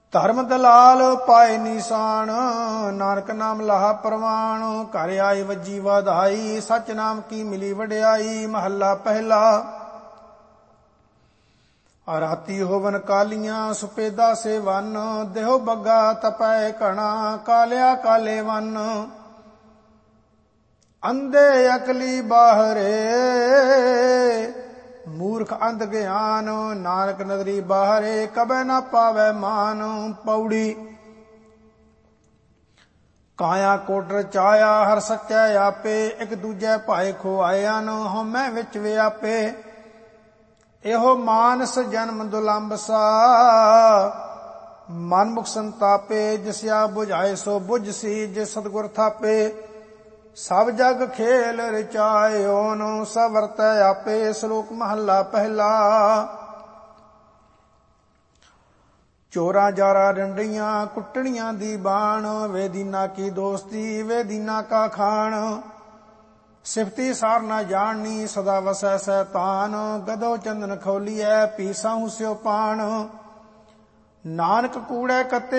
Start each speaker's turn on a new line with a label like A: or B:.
A: ਧਰਮ ਦਲਾਲ ਪਾਏ ਨੀਸਾਨ, ਨਾਨਕ ਨਾਮ ਲਾਹਾ ਪ੍ਰਵਾਨ। ਘਰ ਆਏ ਵੱਜੀ ਵਧਾਈ, ਸਚ ਨਾਮ ਕੀ ਮਿਲੀ ਵਡਿਆਈ। ਮਹੱਲਾ ਪਹਿਲਾ। ਰਾਤੀ ਹੋਵਨ ਕਾਲੀਆਂ, ਸੁਪੇਦਾ ਸੇ ਵਨ। ਦੇਹੋ ਬੱਗਾ ਤਪੈ ਘਣਾ, ਕਾਲਿਆ ਕਾਲੇ ਵਨ। ਅੰਧੇ ਅਕਲੀ ਬਾਹਰੇ, ਮੂਰਖ ਅੰਧ ਗਿਆਨ। ਨਾਨਕ ਨਦਰੀ ਬਾਹਰੇ, ਕਬੈ ਨਾ ਪਾਵੈ ਮਾਨ। ਪੌੜੀ। ਕਾਇਆ ਕੋਟ ਰਚਾਇਆ, ਹਰ ਸੱਚੈ ਆਪੇ। ਇੱਕ ਦੂਜੇ ਭਾਏ ਖੁਆਇਆਨ, ਹਉਮੈ ਵਿੱਚ ਵਿਆਪੇ। ਇਹੋ ਮਾਨਸ ਜਨਮ ਦੁਲੰਭ ਸਾ, ਮਨ ਮੁਖ ਸੰਤਾਪੇ। ਜਿਸਿਆ ਬੁਝਾਏ ਸੋ ਬੁਝ ਸੀ, ਜੇ ਸਤਿਗੁਰ ਥਾਪੇ। ਸਭ ਜਗ ਖੇਲ ਰਚਾਇਓਨ, ਸਭ ਵਰਤੈ ਆਪੇ। ਸ਼ਲੋਕ ਮਹੱਲਾ ਪਹਿਲਾ। ਚੋਰਾਂ ਜਾਰਾ ਡੰਡੀਆਂ, ਕੁੱਟਣੀਆਂ ਦੀ ਬਾਣ। ਵੇ ਦੀਨਾ ਕੀ ਦੋਸਤੀ, ਵੇ ਦੀਨਾ ਕਾ ਖਾਣ। ਸਿਫਤੀ ਸਾਰ ਨਾ ਜਾਣਨੀ, ਸਦਾ ਵਸੈ ਸੈਤਾਨ। ਗਦੋ ਚੰਦਨ ਖੋਲੀਐ, ਪੀਸਾਹੂ ਸਿਓ ਪਾਣ। ਨਾਨਕ ਕੂੜੈ ਕੱਤੇ